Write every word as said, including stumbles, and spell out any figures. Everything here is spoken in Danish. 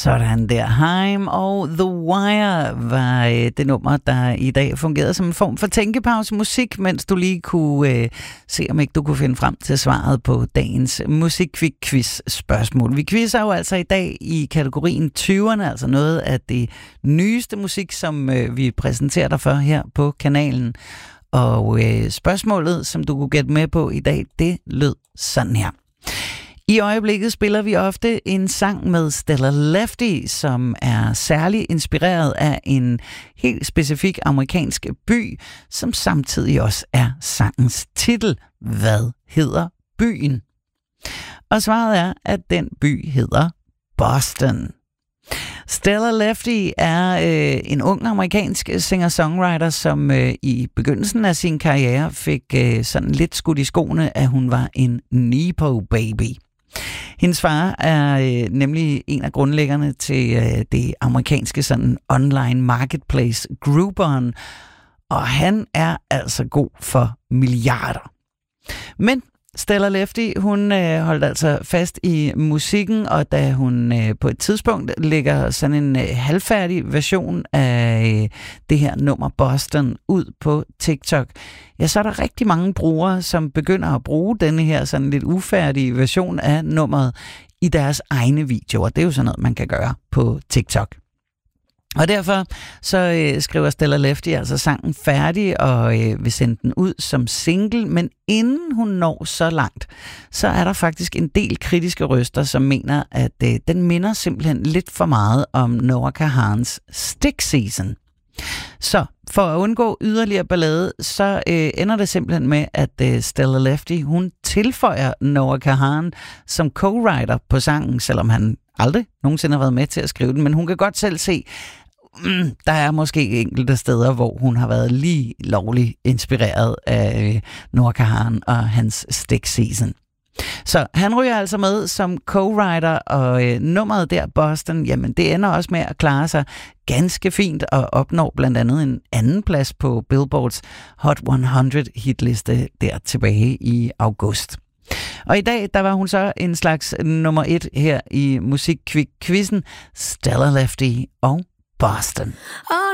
Sådan der. Haim og The Wire var øh, det nummer, der i dag fungerede som en form for tænkepause musik, mens du lige kunne øh, se, om ikke du kunne finde frem til svaret på dagens musikquiz spørgsmål. Vi quizzer jo altså i dag i kategorien tyverne, altså noget af det nyeste musik, som øh, vi præsenterer dig for her på kanalen. Og øh, spørgsmålet, som du kunne gætte med på i dag, det lød sådan her. I øjeblikket spiller vi ofte en sang med Stella Lefty, som er særligt inspireret af en helt specifik amerikansk by, som samtidig også er sangens titel. Hvad hedder byen? Og svaret er, at den by hedder Boston. Stella Lefty er øh, en ung amerikansk singer-songwriter, som øh, i begyndelsen af sin karriere fik øh, sådan lidt skudt i skoene, at hun var en Nepo-baby. Hendes far er øh, nemlig en af grundlæggerne til øh, det amerikanske sådan online marketplace Groupon, og han er altså god for milliarder. Men Stella Lefty, hun øh, holdt altså fast i musikken, og da hun øh, på et tidspunkt lægger sådan en øh, halvfærdig version af øh, det her nummer Boston ud på TikTok, ja, så er der rigtig mange brugere, som begynder at bruge denne her sådan lidt ufærdige version af nummeret i deres egne videoer. Det er jo sådan noget, man kan gøre på TikTok. Og derfor så øh, skriver Stella Lefty altså sangen færdig og øh, vil sende den ud som single, men inden hun når så langt, så er der faktisk en del kritiske røster, som mener, at øh, den minder simpelthen lidt for meget om Noah Kahans Stick Season. Så for at undgå yderligere ballade, så øh, ender det simpelthen med, at øh, Stella Lefty, hun tilføjer Noah Kahan som co-writer på sangen, selvom han aldrig nogensinde har været med til at skrive den, men hun kan godt selv se, mm, der er måske enkelte steder, hvor hun har været lige lovligt inspireret af øh, Noah Kahan og hans Stick Season. Så han ryger altså med som co-writer, og øh, nummeret der, Boston, jamen det ender også med at klare sig ganske fint og opnår blandt andet en anden plads på Billboards Hot hundrede hitliste der tilbage i august. Og i dag, der var hun så en slags nummer et her i musikquizzen, Stella Lefty og Boston. Oh